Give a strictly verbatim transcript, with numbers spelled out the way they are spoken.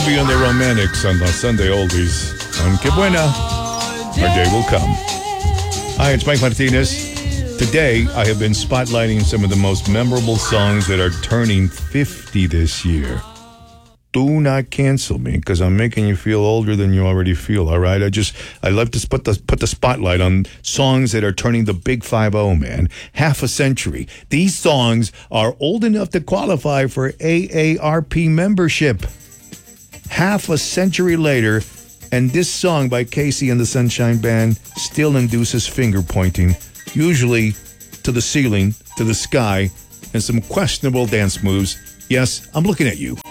Bobby and the Romantics on the Sunday Oldies. On Que Buena, our day will come. Hi, it's Mike Martinez. Today, I have been spotlighting some of the most memorable songs that are turning fifty this year. Do not cancel me, because I'm making you feel older than you already feel, all right? I just, I love to put the, put the spotlight on songs that are turning the big five oh, man. Half a century. These songs are old enough to qualify for A A R P membership. Half a century later, and this song by Casey and the Sunshine Band still induces finger pointing, usually to the ceiling, to the sky, and some questionable dance moves. Yes, I'm looking at you.